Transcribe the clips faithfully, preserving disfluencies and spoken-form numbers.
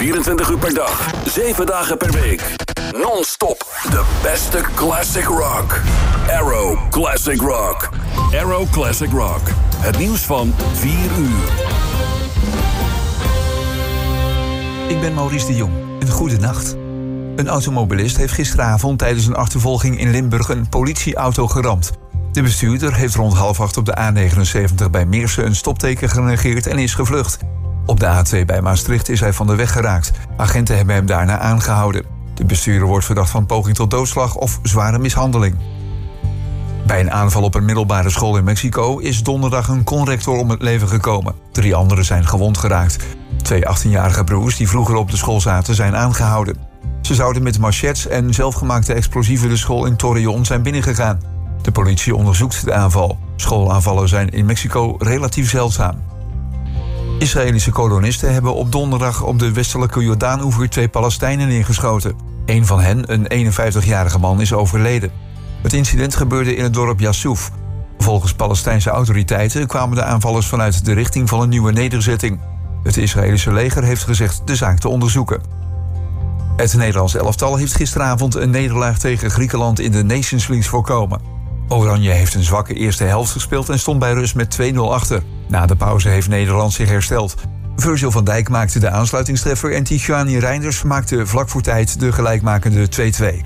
vierentwintig uur per dag, zeven dagen per week. Non-stop de beste classic rock. Arrow Classic Rock. Arrow Classic Rock. Het nieuws van vier uur. Ik ben Maurice de Jong. Een goede nacht. Een automobilist heeft gisteravond tijdens een achtervolging in Limburg een politieauto geramd. De bestuurder heeft rond half acht op de A negenenzeventig bij Meersen een stopteken genegeerd en is gevlucht. Op de A twee bij Maastricht is hij van de weg geraakt. Agenten hebben hem daarna aangehouden. De bestuurder wordt verdacht van poging tot doodslag of zware mishandeling. Bij een aanval op een middelbare school in Mexico is donderdag een conrector om het leven gekomen. Drie anderen zijn gewond geraakt. Twee achttienjarige broers die vroeger op de school zaten zijn aangehouden. Ze zouden met machetes en zelfgemaakte explosieven de school in Torreon zijn binnengegaan. De politie onderzoekt de aanval. Schoolaanvallen zijn in Mexico relatief zeldzaam. Israëlische kolonisten hebben op donderdag op de westelijke Jordaanoever twee Palestijnen neergeschoten. Een van hen, een eenenvijftigjarige man, is overleden. Het incident gebeurde in het dorp Yassouf. Volgens Palestijnse autoriteiten kwamen de aanvallers vanuit de richting van een nieuwe nederzetting. Het Israëlische leger heeft gezegd de zaak te onderzoeken. Het Nederlands elftal heeft gisteravond een nederlaag tegen Griekenland in de Nations League voorkomen. Oranje heeft een zwakke eerste helft gespeeld en stond bij rust met twee nul achter. Na de pauze heeft Nederland zich hersteld. Virgil van Dijk maakte de aansluitingstreffer en Tijani Reinders maakte vlak voor tijd de gelijkmakende twee twee.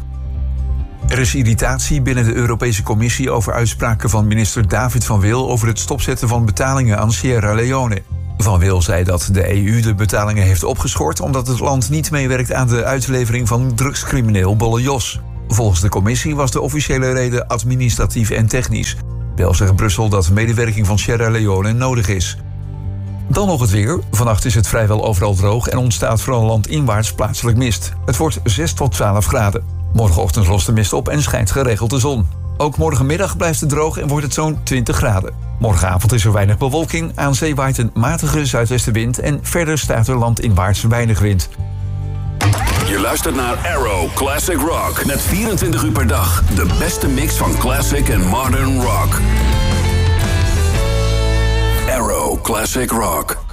Er is irritatie binnen de Europese Commissie over uitspraken van minister David van Wil over het stopzetten van betalingen aan Sierra Leone. Van Wil zei dat de E U de betalingen heeft opgeschort omdat het land niet meewerkt aan de uitlevering van drugscrimineel Bolle Jos. Volgens de commissie was de officiële reden administratief en technisch. Wel zegt Brussel dat medewerking van Sierra Leone nodig is. Dan nog het weer. Vannacht is het vrijwel overal droog en ontstaat vooral landinwaarts plaatselijk mist. Het wordt zes tot twaalf graden. Morgenochtend lost de mist op en schijnt geregeld de zon. Ook morgenmiddag blijft het droog en wordt het zo'n twintig graden. Morgenavond is er weinig bewolking, aan zee waait een matige zuidwestenwind en verder staat er landinwaarts weinig wind. Je luistert naar Arrow Classic Rock. Met vierentwintig uur per dag de beste mix van classic en modern rock. Arrow Classic Rock.